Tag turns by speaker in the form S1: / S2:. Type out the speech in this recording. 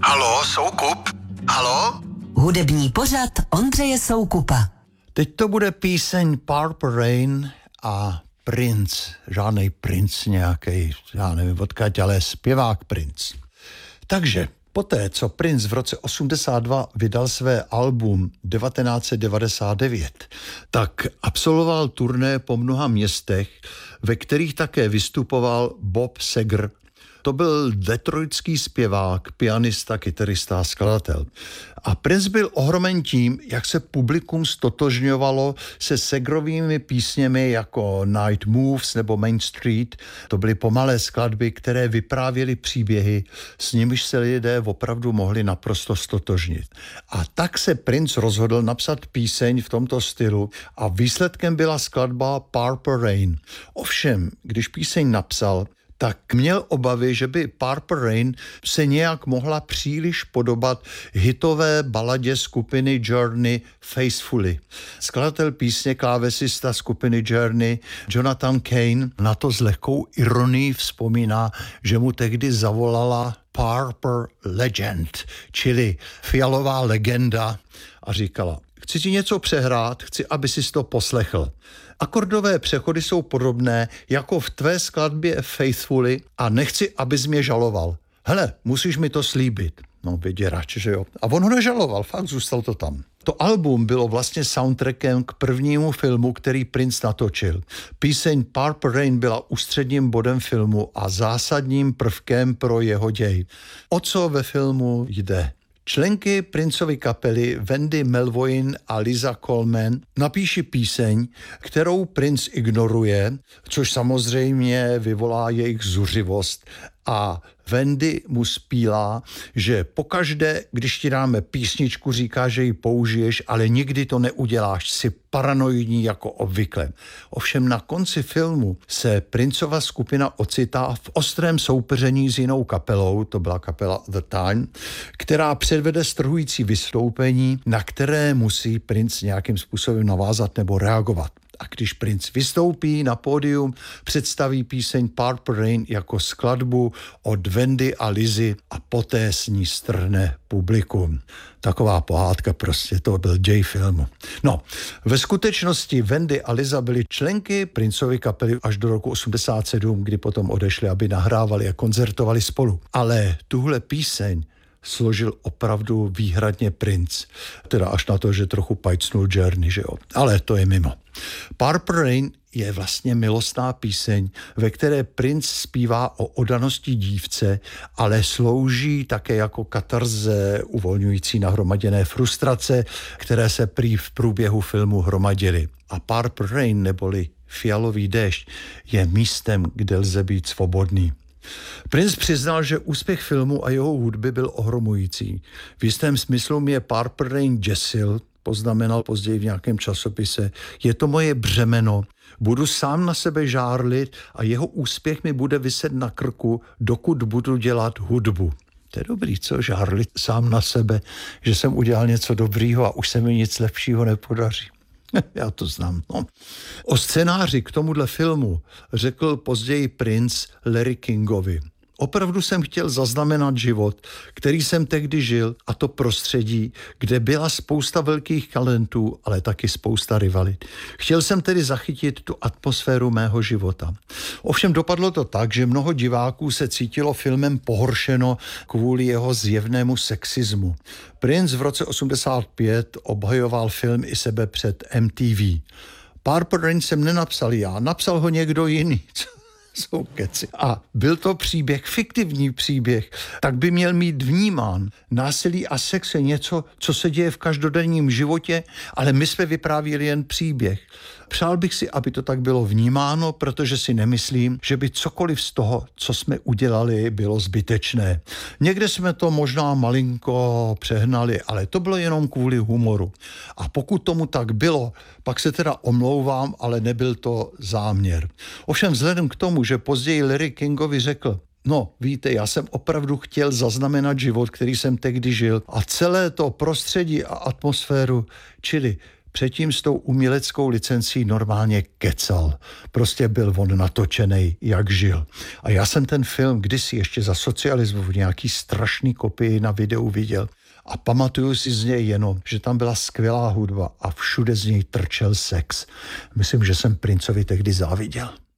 S1: Haló, Soukup? Haló?
S2: Hudební pořad Ondřeje Soukupa.
S3: Teď to bude píseň Purple Rain a Prince. Žádnej Prince nějaký, já nevím odkud, ale zpěvák Prince. Takže poté, co Prince v roce 82 vydal své album 1999, tak absolvoval turné po mnoha městech, ve kterých také vystupoval Bob Seger. To byl detroitský zpěvák, pianista, kytarista a skladatel. A Prince byl ohromen tím, jak se publikum stotožňovalo se Segerovými písněmi jako Night Moves nebo Main Street. To byly pomalé skladby, které vyprávěly příběhy, s nimiž se lidé opravdu mohli naprosto stotožnit. A tak se Prince rozhodl napsat píseň v tomto stylu a výsledkem byla skladba Purple Rain. Ovšem, když píseň napsal, tak měl obavy, že by Purple Rain se nějak mohla příliš podobat hitové baladě skupiny Journey Faithfully. Skladatel písně, klávesista skupiny Journey Jonathan Cain na to s lehkou ironií vzpomíná, že mu tehdy zavolala Purple Legend, čili fialová legenda, a říkala: chci ti něco přehrát, chci, aby jsi to poslechl. Akordové přechody jsou podobné jako v tvé skladbě Faithfully a nechci, abys mě žaloval. Hele, musíš mi to slíbit. No, vyděrač, že jo. A on ho nežaloval, fakt zůstal to tam. To album bylo vlastně soundtrackem k prvnímu filmu, který Prince natočil. Píseň Purple Rain byla ústředním bodem filmu a zásadním prvkem pro jeho děj. O co ve filmu jde? Členky Princovy kapely Wendy Melvoin a Liza Coleman napíší píseň, kterou Prince ignoruje, což samozřejmě vyvolá jejich zuřivost, a Wendy mu zpívá, že pokaždé, když ti dáme písničku, říká, že ji použiješ, ale nikdy to neuděláš, jsi paranoidní jako obvykle. Ovšem na konci filmu se Princova skupina ocitá v ostrém soupeření s jinou kapelou, to byla kapela The Time, která předvede strhující vystoupení, na které musí Prince nějakým způsobem navázat nebo reagovat. A když Prince vystoupí na pódium, představí píseň Purple Rain jako skladbu od Wendy a Lizy a poté s ní strhne publikum. Taková pohádka prostě, to byl děj filmu. No, ve skutečnosti Wendy a Liza byly členky Princovy kapely až do roku 87, kdy potom odešly, aby nahrávali a koncertovali spolu. Ale tuhle píseň složil opravdu výhradně Prince. Teda až na to, že trochu pajcnul Journey, že jo. Ale to je mimo. Purple Rain je vlastně milostná píseň, ve které Prince zpívá o oddanosti dívce, ale slouží také jako katarze uvolňující nahromaděné frustrace, které se prý v průběhu filmu hromadily. A Purple Rain, neboli fialový déšť, je místem, kde lze být svobodný. Prince přiznal, že úspěch filmu a jeho hudby byl ohromující. V jistém smyslu mě Purple Rain děsil, poznamenal později v nějakém časopise. Je to moje břemeno, budu sám na sebe žárlit a jeho úspěch mi bude viset na krku, dokud budu dělat hudbu. To je dobrý, co? Žárlit sám na sebe, že jsem udělal něco dobrýho a už se mi nic lepšího nepodaří. Já to znám. No. O scénáři k tomuhle filmu řekl později Prince Larry Kingovi: opravdu jsem chtěl zaznamenat život, který jsem tehdy žil, a to prostředí, kde byla spousta velkých talentů, ale taky spousta rivalit. Chtěl jsem tedy zachytit tu atmosféru mého života. Ovšem dopadlo to tak, že mnoho diváků se cítilo filmem pohoršeno kvůli jeho zjevnému sexismu. Prince v roce 85 obhajoval film i sebe před MTV. Purple Rain jsem nenapsal já, napsal ho někdo jiný. Jsou keci. A byl to příběh, fiktivní příběh, tak by měl mít vnímán. Násilí a sex je něco, co se děje v každodenním životě, ale my jsme vyprávěli jen příběh. Přál bych si, aby to tak bylo vnímáno, protože si nemyslím, že by cokoliv z toho, co jsme udělali, bylo zbytečné. Někde jsme to možná malinko přehnali, ale to bylo jenom kvůli humoru. A pokud tomu tak bylo, pak se teda omlouvám, ale nebyl to záměr. Ovšem vzhledem k tomu, že později Larry Kingovi řekl: no, víte, já jsem opravdu chtěl zaznamenat život, který jsem tehdy žil, a celé to prostředí a atmosféru, čili předtím s tou uměleckou licencí normálně kecal. Prostě byl on natočenej, jak žil. A já jsem ten film kdysi ještě za socialismu v nějaký strašný kopii na videu viděl. A pamatuju si z něj jenom, že tam byla skvělá hudba a všude z něj trčel sex. Myslím, že jsem Princovi tehdy záviděl.